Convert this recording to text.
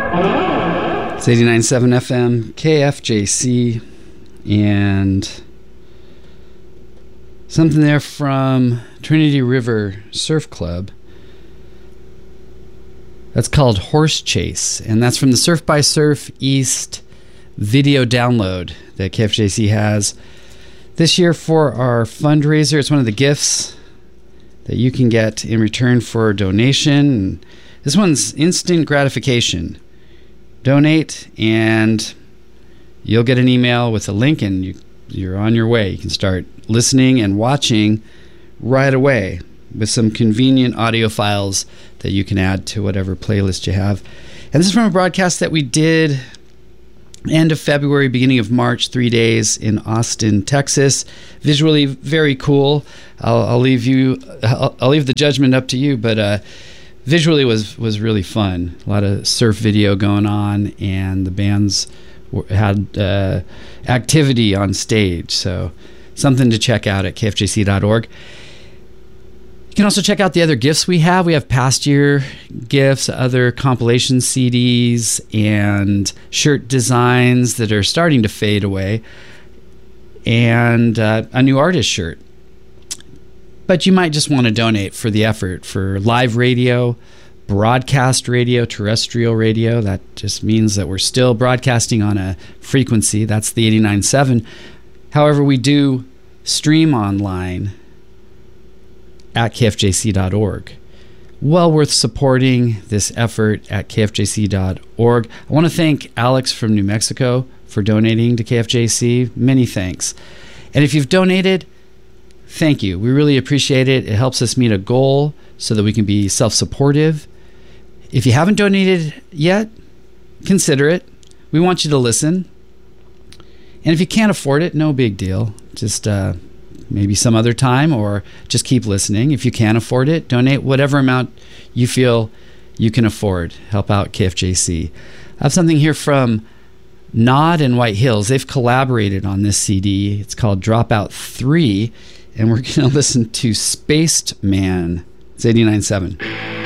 It's 89.7 FM, KFJC, and something there from Trinity River Surf Club. That's called Horse Chase, and that's from the Surf by Surf East video download that KFJC has this year for our fundraiser. It's one of the gifts that you can get in return for a donation. This one's instant gratification. Donate and you'll get an email with a link, and you're on your way. You can start listening and watching right away with some convenient audio files that you can add to whatever playlist you have. And this is from a broadcast that we did end of February, beginning of March, 3 days in Austin, Texas. Visually very cool. I'll leave the judgment up to you, but visually was really fun. A lot of surf video going on, and the bands had activity on stage. So something to check out at kfjc.org. You can also check out the other gifts we have. We have past year gifts, other compilation CDs, and shirt designs that are starting to fade away, and a new artist shirt. But you might just want to donate for the effort for live radio, broadcast radio, terrestrial radio. That just means that we're still broadcasting on a frequency. That's the 89.7. However, we do stream online at kfjc.org. Well worth supporting this effort at kfjc.org. I want to thank Alex from New Mexico for donating to KFJC. Many thanks. And if you've donated, thank you. We really appreciate it. It helps us meet a goal so that we can be self-supportive. If you haven't donated yet, consider it. We want you to listen. And if you can't afford it, no big deal. Just maybe some other time, or just keep listening. If you can't afford it, donate whatever amount you feel you can afford. Help out KFJC. I have something here from Nod and White Hills. They've collaborated on this CD. It's called Dropout 3, and we're going to listen to Spaced Man. It's 89.7.